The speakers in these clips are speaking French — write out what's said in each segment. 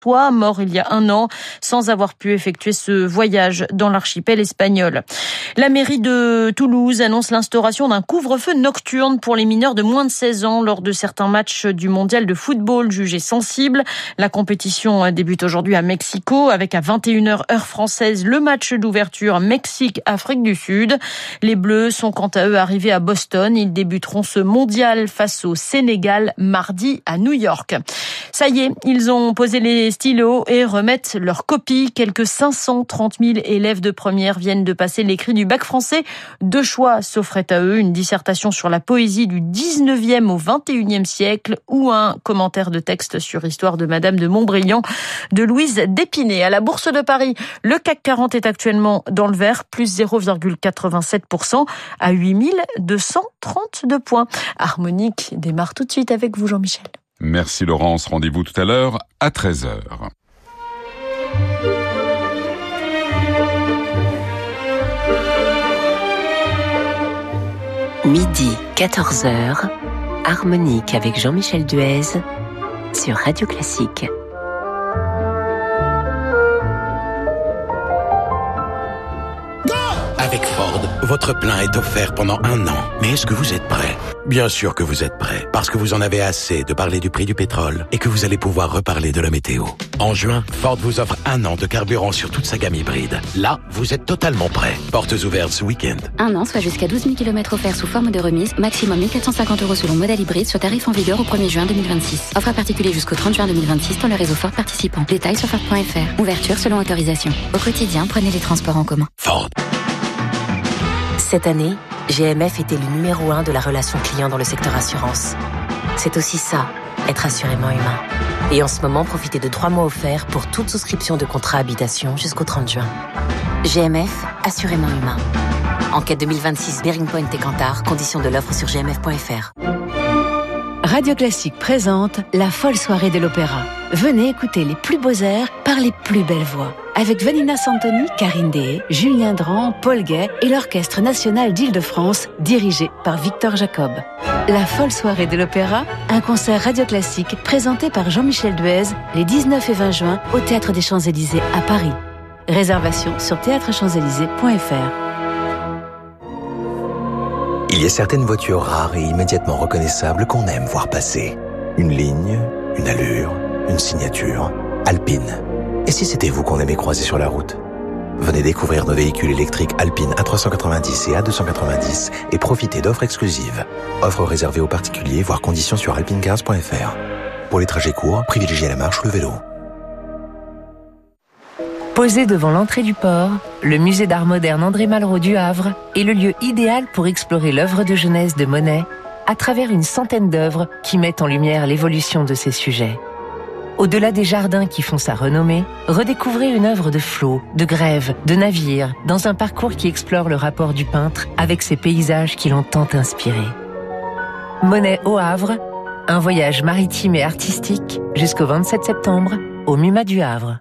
mort il y a un an, sans avoir pu effectuer ce voyage dans l'archipel espagnol. La mairie de Toulouse annonce l'instauration d'un couvre-feu nocturne pour les mineurs de moins de 16 ans lors de certains matchs du mondial de football jugés sensibles. La compétition débute aujourd'hui à Mexico avec à 21h heure française le match d'ouverture Mexique-Afrique du Sud. Les Bleus sont quant à eux arrivés à Boston. Ils débuteront ce mondial face au Sénégal mardi à New York. Ça y est, ils ont posé les stylos et remettent leurs copies. Quelques 530 000 élèves de première viennent de passer l'écrit du bac français. 2 choix s'offraient à eux, une dissertation sur la poésie du 19e au 21e siècle ou un commentaire de texte sur Histoire de Madame de Montbriand de Louise Dépinay. À la Bourse de Paris, le CAC 40 est actuellement dans le vert, plus 0,87% à 8 232 points. Harmonique démarre tout de suite avec vous, Jean-Michel. Merci Laurence, rendez-vous tout à l'heure à 13h. Midi, 14h, Harmonique avec Jean-Michel Duez sur Radio Classique. Avec Ford, votre plein est offert pendant 1 an. Mais est-ce que vous êtes prêt ? Bien sûr que vous êtes prêt, parce que vous en avez assez de parler du prix du pétrole et que vous allez pouvoir reparler de la météo. En juin, Ford vous offre 1 an de carburant sur toute sa gamme hybride. Là, vous êtes totalement prêt. Portes ouvertes ce week-end. 1 an, soit jusqu'à 12 000 km offerts sous forme de remise, maximum 1 450 € selon modèle hybride sur tarif en vigueur au 1er juin 2026. Offre à particulier jusqu'au 30 juin 2026 dans le réseau Ford participant. Détails sur Ford.fr. Ouverture selon autorisation. Au quotidien, prenez les transports en commun. Ford. Cette année, GMF était le numéro 1 de la relation client dans le secteur assurance. C'est aussi ça, être assurément humain. Et en ce moment, profitez de 3 mois offerts pour toute souscription de contrat habitation jusqu'au 30 juin. GMF, assurément humain. Enquête 2026 Bearing Point et Kantar, conditions de l'offre sur gmf.fr. Radio Classique présente la folle soirée de l'opéra. Venez écouter les plus beaux airs par les plus belles voix. Avec Vanina Santoni, Karine Deshaies, Julien Dran, Paul Gay et l'Orchestre National d'Île-de-France, dirigé par Victor Jacob. La folle soirée de l'opéra, un concert Radio Classique présenté par Jean-Michel Duez les 19 et 20 juin au Théâtre des Champs-Élysées à Paris. Réservation sur théâtrechamps-élysées.fr. Il y a certaines voitures rares et immédiatement reconnaissables qu'on aime voir passer. Une ligne, une allure, une signature. Alpine. Et si c'était vous qu'on aimait croiser sur la route ? Venez découvrir nos véhicules électriques Alpine A390 et A290 et profitez d'offres exclusives. Offres réservées aux particuliers, voire conditions sur alpinecars.fr. Pour les trajets courts, privilégiez la marche ou le vélo. Posé devant l'entrée du port, le musée d'art moderne André Malraux du Havre est le lieu idéal pour explorer l'œuvre de jeunesse de Monet à travers une centaine d'œuvres qui mettent en lumière l'évolution de ses sujets. Au-delà des jardins qui font sa renommée, redécouvrez une œuvre de flot, de grève, de navire, dans un parcours qui explore le rapport du peintre avec ses paysages qui l'ont tant inspiré. Monet au Havre, un voyage maritime et artistique jusqu'au 27 septembre au MUMA du Havre.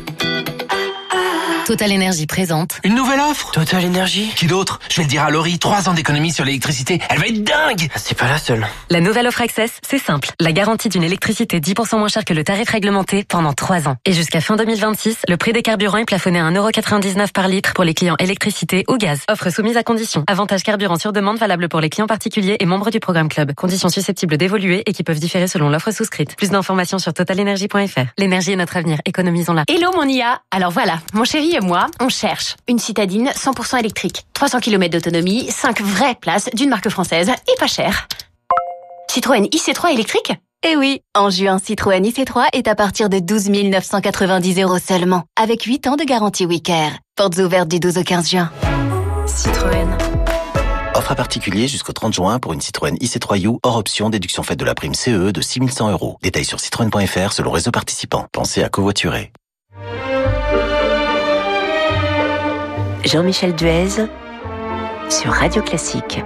Total Énergie présente. Une nouvelle offre Total Énergie. Qui d'autre? Je vais le dire à Laurie, 3 ans d'économie sur l'électricité. Elle va être dingue. C'est pas la seule. La nouvelle offre Access, c'est simple. La garantie d'une électricité 10% moins chère que le tarif réglementé pendant 3 ans. Et jusqu'à fin 2026, le prix des carburants est plafonné à 1,99€ par litre pour les clients électricité ou gaz. Offre soumise à conditions. Avantage carburant sur demande valable pour les clients particuliers et membres du programme Club. Conditions susceptibles d'évoluer et qui peuvent différer selon l'offre souscrite. Plus d'informations sur totalenergie.fr. L'énergie est notre avenir. Économisons-la. Hello mon IA. Alors voilà, mon chéri et moi, on cherche une citadine 100% électrique. 300 km d'autonomie, 5 vraies places d'une marque française et pas cher. Citroën IC3 électrique ? Eh oui, en juin, Citroën IC3 est à partir de 12 990€ seulement, avec 8 ans de garantie WeCare. Portes ouvertes du 12 au 15 juin. Citroën. Offre à particulier jusqu'au 30 juin pour une Citroën IC3U hors option déduction faite de la prime CE de 6 100€. Détails sur citroën.fr selon réseau participant. Pensez à covoiturer. Jean-Michel Duez sur Radio Classique.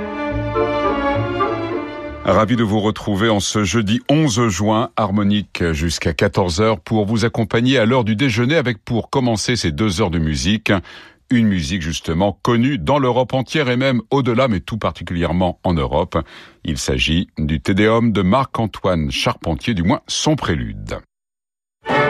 Ravi de vous retrouver en ce jeudi 11 juin, harmonique jusqu'à 14h pour vous accompagner à l'heure du déjeuner avec pour commencer ces 2 heures de musique. Une musique justement connue dans l'Europe entière et même au-delà, mais tout particulièrement en Europe. Il s'agit du Te Deum de Marc-Antoine Charpentier, du moins son prélude.